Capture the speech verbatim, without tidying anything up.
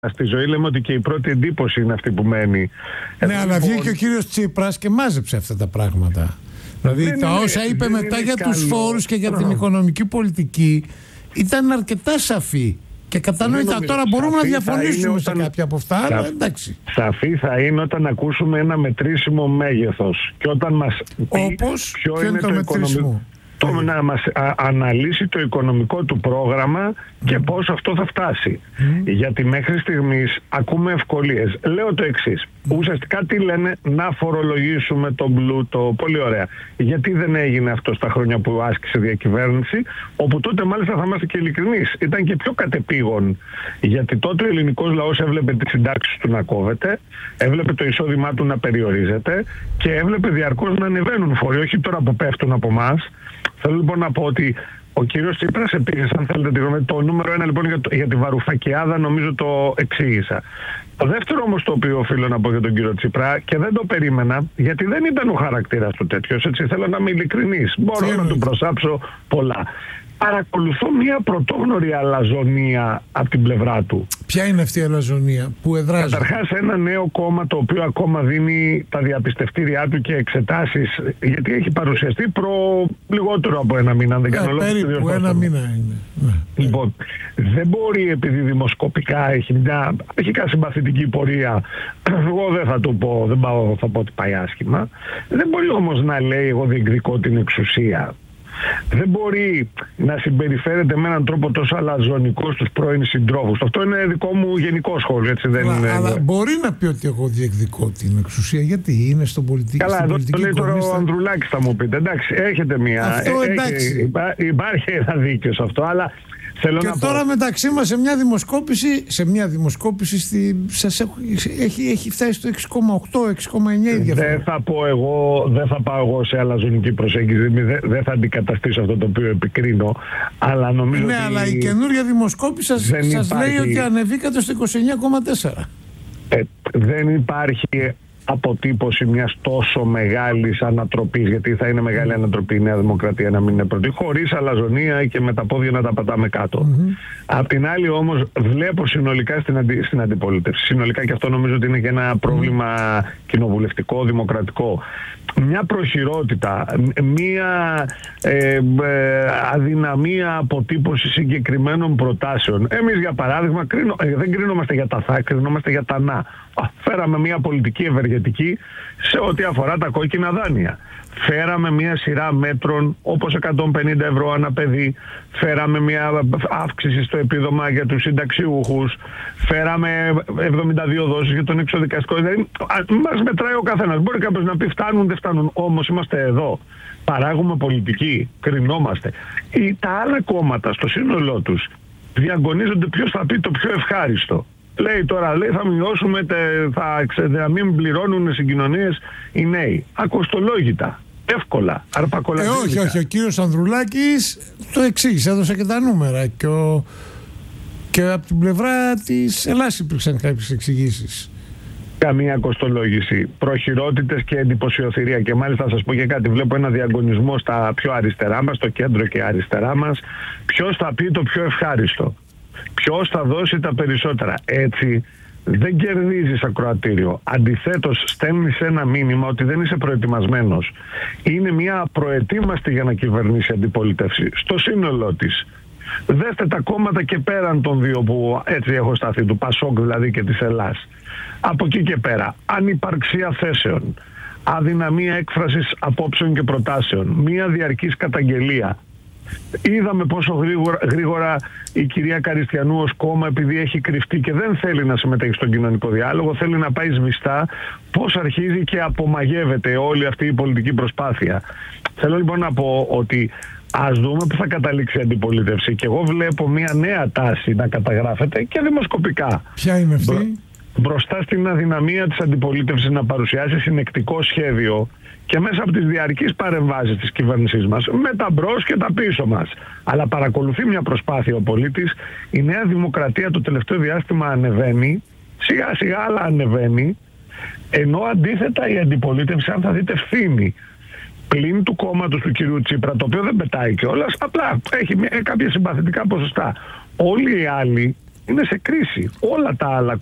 στη ζωή λέμε ότι και η πρώτη εντύπωση είναι αυτή που μένει. Ναι, αλλά βγήκε λοιπόν... ο κύριος Τσίπρας και μάζεψε αυτά τα πράγματα. Δηλαδή δεν τα είναι, όσα είπε μετά για καλό. Τους φόρους και για την οικονομική πολιτική ήταν αρκετά σαφή και κατανοητά. Τώρα μπορούμε να διαφωνήσουμε σε όταν... κάποια από αυτά, Σα... αλλά εντάξει. Σαφή θα είναι όταν ακούσουμε ένα μετρήσιμο μέγεθος και όταν μας πει όπως, ποιο, ποιο είναι το, το οικονομικό. Το να μας α, αναλύσει το οικονομικό του πρόγραμμα και mm. πώς αυτό θα φτάσει. Mm. Γιατί μέχρι στιγμής ακούμε ευκολίες. Λέω το εξής. Mm. Ουσιαστικά τι λένε? Να φορολογήσουμε τον πλούτο. Πολύ ωραία. Γιατί δεν έγινε αυτό στα χρόνια που άσκησε διακυβέρνηση, όπου τότε μάλιστα θα είμαστε και ειλικρινείς. Ήταν και πιο κατεπήγον. Γιατί τότε ο ελληνικός λαός έβλεπε τις συντάξεις του να κόβεται, έβλεπε το εισόδημά του να περιορίζεται και έβλεπε διαρκώς να ανεβαίνουν φόροι. Όχι τώρα που πέφτουν από εμάς. Θέλω λοιπόν να πω ότι ο κύριος Τσίπρας επίσης, αν θέλετε τη γνώμη, το νούμερο ένα λοιπόν για, το, για τη βαρουφακιάδα νομίζω το εξήγησα. Το δεύτερο όμως το οποίο οφείλω να πω για τον κύριο Τσίπρα και δεν το περίμενα, γιατί δεν ήταν ο χαρακτήρας του τέτοιος, έτσι θέλω να είμαι ειλικρινής. Μπορώ Τι να του προσάψω πολλά. Παρακολουθώ μια πρωτόγνωρη αλαζονία από την πλευρά του. Ποια είναι αυτή η αλαζονία που εδράζει? Καταρχάς ένα νέο κόμμα το οποίο ακόμα δίνει τα διαπιστευτήριά του και εξετάσεις, γιατί έχει παρουσιαστεί προ λιγότερο από ένα μήνα, αν δεν κάνω λάθος. Περίπου ένα μήνα είναι. Ναι. Λοιπόν, δεν μπορεί επειδή δημοσκοπικά έχει μια αρχικά συμπαθητική πορεία, εγώ δεν θα του πω, δεν πάω, θα πω ότι πάει άσχημα, δεν μπορεί όμως να λέει εγώ διεκδικώ την εξουσία. Δεν μπορεί να συμπεριφέρεται με έναν τρόπο τόσο αλαζονικό στους πρώην συντρόφους. Αυτό είναι δικό μου γενικό σχόλιο, έτσι δεν αλλά, είναι. Αλλά μπορεί να πει ότι εγώ διεκδικώ την εξουσία, γιατί είναι στον πολιτική. Καλά, εδώ πολιτική το λέει τώρα κομμίστα... ο Ανδρουλάκης, θα μου πείτε. Εντάξει, έχετε μία. Αυτό εντάξει. Έχει, υπά, υπάρχει ένα δίκαιο σε αυτό, αλλά. Θέλω και να τώρα πω. μεταξύ μας σε μια δημοσκόπηση, σε μια δημοσκόπηση στη, σας έχω, έχει, έχει φτάσει στο έξι κόμμα οκτώ έξι κόμμα εννιά η διαφορά. Δεν θα πω εγώ, δεν θα πάω εγώ σε αλαζονική προσέγγιση, δεν, δεν θα αντικαταστήσω αυτό το οποίο επικρίνω, αλλά νομίζω ναι, ότι... αλλά η καινούργια δημοσκόπηση σας, σας υπάρχει... λέει ότι ανεβήκατε στο είκοσι εννιά κόμμα τέσσερα. Ε, δεν υπάρχει αποτύπωση μιας τόσο μεγάλης ανατροπής, γιατί θα είναι μεγάλη ανατροπή η Νέα Δημοκρατία να μην είναι πρώτη, χωρίς αλαζονία και με τα πόδια να τα πατάμε κάτω. Mm-hmm. Απ' την άλλη όμως βλέπω συνολικά στην, αντι, στην αντιπολίτευση, συνολικά, και αυτό νομίζω ότι είναι και ένα πρόβλημα mm-hmm. κοινοβουλευτικό, δημοκρατικό, μια προχειρότητα, μια ε, ε, αδυναμία αποτύπωση συγκεκριμένων προτάσεων. Εμείς για παράδειγμα κρίνω, ε, δεν κρίνομαστε για τα θα, κρίνομαστε για τα να. Α, φέραμε μια πολιτική ευεργετική σε ό,τι αφορά τα κόκκινα δάνεια. Φέραμε μια σειρά μέτρων όπως εκατόν πενήντα ευρώ ανά παιδί, φέραμε μια αύξηση στο επίδομα για τους συνταξιούχους, φέραμε εβδομήντα δύο δόσεις για τον εξωδικαστικό. Δηλαδή, μας μετράει ο καθένας. Μπορεί κάποιος να πει φτάνουν, δεν φτάνουν, όμως είμαστε εδώ. Παράγουμε πολιτική, κρινόμαστε. Ή τα άλλα κόμματα στο σύνολό τους διαγωνίζονται ποιος θα πει το πιο ευχάριστο. Λέει τώρα, λέει, θα μειώσουμε, θα, θα μην πληρώνουν συγκοινωνίες οι νέοι. Ακοστολόγητα, εύκολα, αρπακολατήρικα. Ε, όχι, όχι, ο κύριος Ανδρουλάκης το εξήγησε, έδωσε και τα νούμερα και, ο, και από την πλευρά της Ελλάδας υπήρξαν κάποιες εξηγήσεις. Καμία κοστολόγηση, προχειρότητες και εντυπωσιοθυρία. Και μάλιστα θα σας πω και κάτι, βλέπω ένα διαγωνισμό στα πιο αριστερά μας, στο κέντρο και αριστερά μας, ποιος θα πει το πιο ευχάριστο. Ποιος θα δώσει τα περισσότερα. Έτσι δεν κερδίζεις ακροατήριο. Αντιθέτως στέλνεις ένα μήνυμα ότι δεν είσαι προετοιμασμένος. Είναι μια προετοίμαστη για να κυβερνήσει αντιπολίτευση στο σύνολό της. Δέστε τα κόμματα και πέραν των δύο που έτσι έχω σταθεί, του Πασόκ δηλαδή και της Ελλάς. Από εκεί και πέρα, ανυπαρξία θέσεων, αδυναμία έκφρασης απόψεων και προτάσεων, μια διαρκής καταγγελία. Είδαμε πόσο γρήγορα, γρήγορα η κυρία Καριστιανού ως κόμμα, επειδή έχει κρυφτεί και δεν θέλει να συμμετέχει στον κοινωνικό διάλογο, θέλει να πάει σβηστά, πώς αρχίζει και απομαγεύεται όλη αυτή η πολιτική προσπάθεια. Θέλω λοιπόν να πω ότι ας δούμε που θα καταλήξει η αντιπολίτευση, και εγώ βλέπω μια νέα τάση να καταγράφεται και δημοσκοπικά. Ποια είναι αυτή? Μπρο, μπροστά στην αδυναμία της αντιπολίτευσης να παρουσιάσει συνεκτικό σχέδιο και μέσα από τις διαρκείς παρεμβάσεις της κυβέρνησής μας, με τα μπρος και τα πίσω μας. Αλλά παρακολουθεί μια προσπάθεια ο πολίτης. Η Νέα Δημοκρατία το τελευταίο διάστημα ανεβαίνει, σιγά σιγά αλλά ανεβαίνει, ενώ αντίθετα η αντιπολίτευση, αν θα δείτε, φθήνει. Πλην του κόμματος του κυρίου Τσίπρα, το οποίο δεν πετάει κιόλας, απλά έχει κάποια συμπαθητικά ποσοστά. Όλοι οι άλλοι είναι σε κρίση. Όλα τα άλλα